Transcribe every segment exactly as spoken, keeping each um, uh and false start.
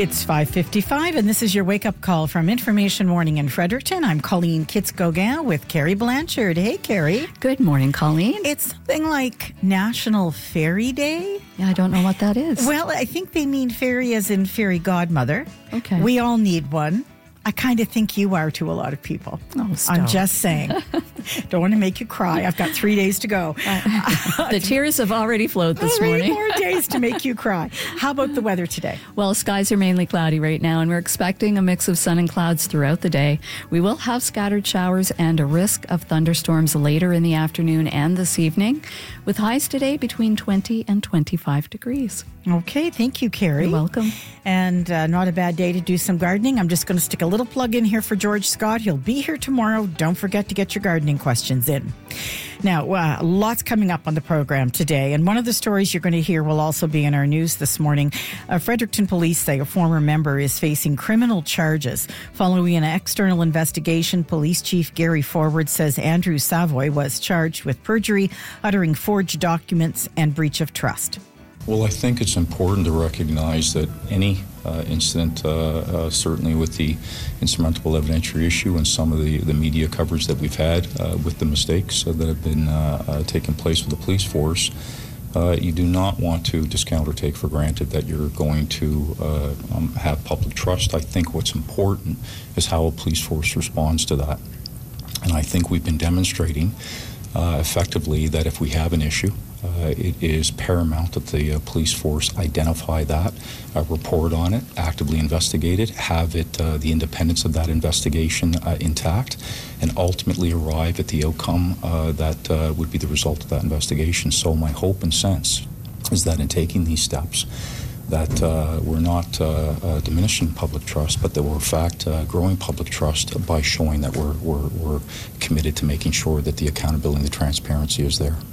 It's five fifty-five, and this is your wake-up call from Information Morning in Fredericton. I'm Colleen Kitts-Gauguin with Carrie Blanchard. Hey, Carrie. Good morning, Colleen. It's something like National Fairy Day. Yeah, I don't know what that is. Well, I think they mean fairy as in fairy godmother. Okay. We all need one. I kind of think you are to a lot of people. Oh, stop. I'm just saying. Don't want to make you cry. I've got three days to go. Uh, the tears have already flowed this Three morning. more days to make you cry. How about the weather today? Well, skies are mainly cloudy right now, and we're expecting a mix of sun and clouds throughout the day. We will have scattered showers and a risk of thunderstorms later in the afternoon and this evening, with highs today between twenty and twenty-five degrees. Okay, thank you, Carrie. You're welcome. And uh, not a bad day to do some gardening. I'm just going to stick a little plug in here for George Scott. He'll be here tomorrow. Don't forget to get your gardening questions in. Now, uh, lots coming up on the program today, and one of the stories you're going to hear will also be in our news this morning. Uh, Fredericton police say a former member is facing criminal charges. Following an external investigation, Police Chief Gary Forward says Andrew Savoy was charged with perjury, uttering forged documents, and breach of trust. Well, I think it's important to recognize that any uh, incident, uh, uh, certainly with the insurmountable evidentiary issue and some of the, the media coverage that we've had uh, with the mistakes uh, that have been uh, uh, taking place with the police force, uh, you do not want to discount or take for granted that you're going to uh, um, have public trust. I think what's important is how a police force responds to that. And I think we've been demonstrating uh, effectively that if we have an issue, Uh, it is paramount that the uh, police force identify that, uh, report on it, actively investigate it, have it uh, the independence of that investigation uh, intact, and ultimately arrive at the outcome uh, that uh, would be the result of that investigation. So my hope and sense is that in taking these steps, that uh, we're not uh, uh, diminishing public trust, but that we're in fact uh, growing public trust by showing that we're, we're, we're committed to making sure that the accountability and the transparency is there.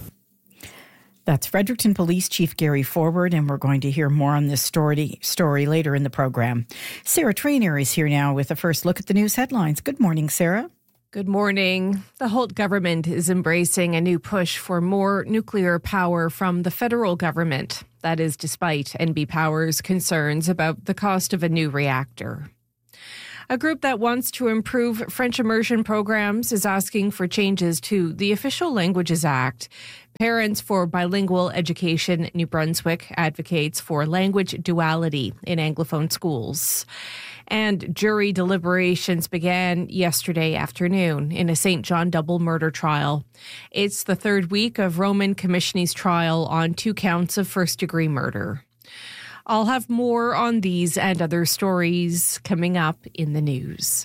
That's Fredericton Police Chief Gary Forward, and we're going to hear more on this story, story later in the program. Sarah Traynor is here now with a first look at the news headlines. Good morning, Sarah. Good morning. The Holt government is embracing a new push for more nuclear power from the federal government. That is despite N B Power's concerns about the cost of a new reactor. A group that wants to improve French immersion programs is asking for changes to the Official Languages Act. Parents for Bilingual Education New Brunswick advocates for language duality in Anglophone schools. And jury deliberations began yesterday afternoon in a Saint John double murder trial. It's the third week of Roman Commissione's trial on two counts of first-degree murder. I'll have more on these and other stories coming up in the news.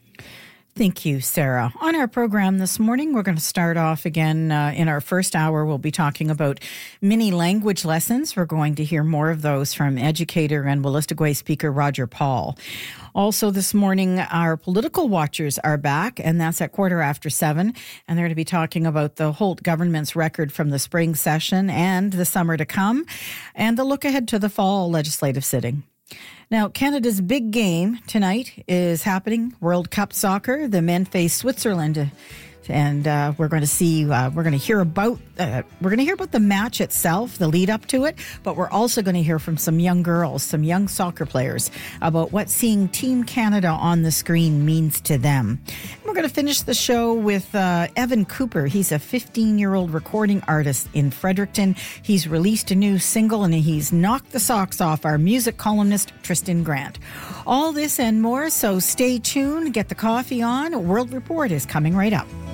Thank you, Sarah. On our program this morning, we're going to start off again uh, in our first hour. We'll be talking about mini language lessons. We're going to hear more of those from educator and Wolastoqey speaker Roger Paul. Also this morning, our political watchers are back, and that's at quarter after seven. And they're going to be talking about the Holt government's record from the spring session and the summer to come, and the look ahead to the fall legislative sitting. Now, Canada's big game tonight is happening, World Cup soccer. The men face Switzerland, and uh, we're going to see, uh, we're going to hear about, uh, we're going to hear about the match itself, the lead up to it, but we're also going to hear from some young girls, some young soccer players, about what seeing Team Canada on the screen means to them. And we're going to finish the show with uh, Evan Cooper. He's a fifteen-year-old recording artist in Fredericton. He's released a new single, and he's knocked the socks off our music columnist, Tristan Grant. All this and more, so stay tuned, get the coffee on. World Report is coming right up.